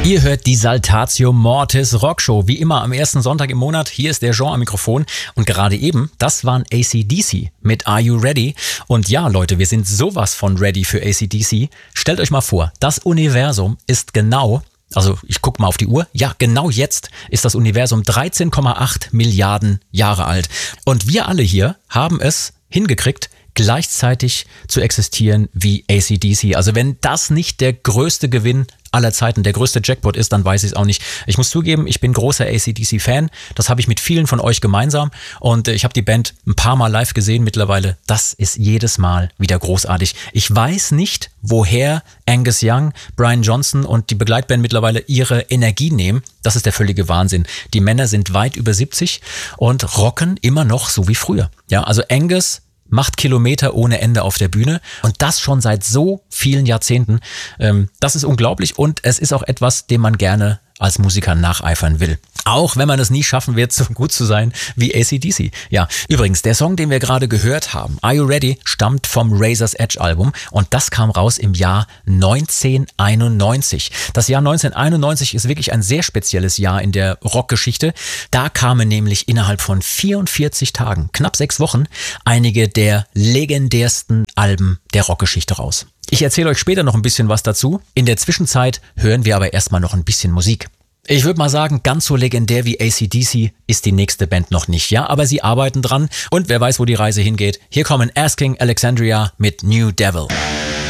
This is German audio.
Ihr hört die Saltatio Mortis Rockshow, wie immer am ersten Sonntag im Monat. Hier ist der Jean am Mikrofon und gerade eben, das waren AC/DC mit Are You Ready? Und ja, Leute, wir sind sowas von ready für AC/DC. Stellt euch mal vor, das Universum ist genau, also ich gucke mal auf die Uhr, ja, genau jetzt ist das Universum 13,8 Milliarden Jahre alt. Und wir alle hier haben es hingekriegt, gleichzeitig zu existieren wie AC/DC. Also wenn das nicht der größte Gewinn aller Zeiten, der größte Jackpot ist, dann weiß ich es auch nicht. Ich muss zugeben, ich bin großer AC/DC-Fan. Das habe ich mit vielen von euch gemeinsam und ich habe die Band ein paar Mal live gesehen mittlerweile. Das ist jedes Mal wieder großartig. Ich weiß nicht, woher Angus Young, Brian Johnson und die Begleitband mittlerweile ihre Energie nehmen. Das ist der völlige Wahnsinn. Die Männer sind weit über 70 und rocken immer noch so wie früher. Ja, also Angus macht Kilometer ohne Ende auf der Bühne und das schon seit so vielen Jahrzehnten. Das ist unglaublich und es ist auch etwas, dem man gerne als Musiker nacheifern will. Auch wenn man es nie schaffen wird, so gut zu sein wie AC/DC. Ja, übrigens, der Song, den wir gerade gehört haben, Are You Ready, stammt vom Razor's Edge Album und das kam raus im Jahr 1991. Das Jahr 1991 ist wirklich ein sehr spezielles Jahr in der Rockgeschichte. Da kamen nämlich innerhalb von 44 Tagen, knapp 6 Wochen, einige der legendärsten Alben der Rockgeschichte raus. Ich erzähle euch später noch ein bisschen was dazu. In der Zwischenzeit hören wir aber erstmal noch ein bisschen Musik. Ich würde mal sagen, ganz so legendär wie AC/DC ist die nächste Band noch nicht, ja, aber sie arbeiten dran und wer weiß, wo die Reise hingeht. Hier kommen Asking Alexandria mit New Devil.